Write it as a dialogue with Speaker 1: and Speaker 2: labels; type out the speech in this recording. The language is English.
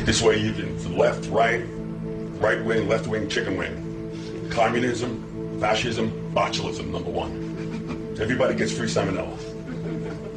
Speaker 1: This way you can left, right wing, left wing, chicken wing. Communism, fascism, botulism, number one. Everybody gets free salmonella.